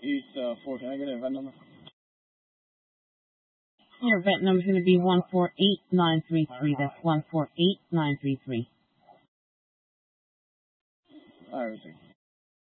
East 4. Can I get an event number? Your event number is going to be 148933. That's 148933. All right,